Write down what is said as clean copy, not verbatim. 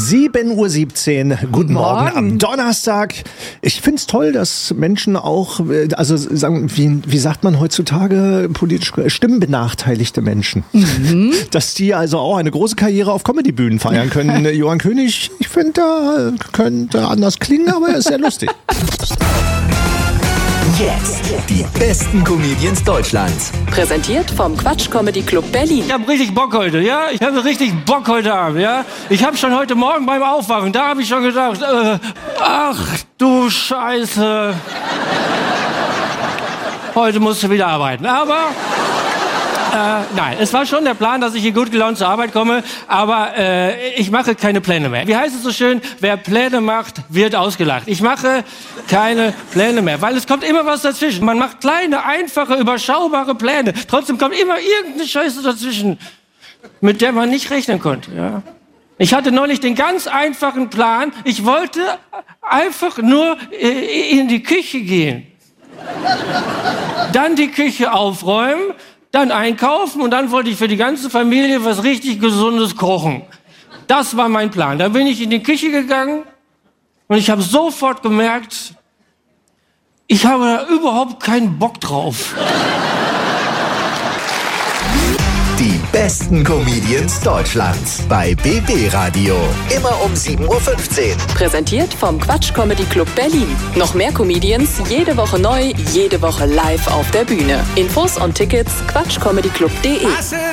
7:17 Uhr. Guten Morgen am Donnerstag. Ich find's toll, dass Menschen auch, also sagen, wie sagt man heutzutage politisch, stimmbenachteiligte Menschen, dass die also auch eine große Karriere auf Comedy-Bühnen feiern können. Johann König, ich finde, da könnte anders klingen, aber er ist sehr lustig. Jetzt die besten Comedians Deutschlands. Präsentiert vom Quatsch Comedy Club Berlin. Ich habe richtig Bock heute, ja? Ich habe richtig Bock heute Abend, ja? Ich habe schon heute Morgen beim Aufwachen, da habe ich schon gedacht, ach du Scheiße. Heute musst du wieder arbeiten, aber... nein, es war schon der Plan, dass ich hier gut gelaunt zur Arbeit komme, aber ich mache keine Pläne mehr. Wie heißt es so schön? Wer Pläne macht, wird ausgelacht. Ich mache keine Pläne mehr, weil es kommt immer was dazwischen. Man macht kleine, einfache, überschaubare Pläne. Trotzdem kommt immer irgendeine Scheiße dazwischen, mit der man nicht rechnen konnte. Ja? Ich hatte neulich den ganz einfachen Plan. Ich wollte einfach nur in die Küche gehen. Dann die Küche aufräumen, dann einkaufen und dann wollte ich für die ganze Familie was richtig Gesundes kochen. Das war mein Plan. Dann bin ich in die Küche gegangen und ich habe sofort gemerkt, ich habe da überhaupt keinen Bock drauf. Die besten Comedians Deutschlands bei BB Radio. Immer um 7:15 Uhr. Präsentiert vom Quatsch Comedy Club Berlin. Noch mehr Comedians, jede Woche neu, jede Woche live auf der Bühne. Infos und Tickets quatschcomedyclub.de.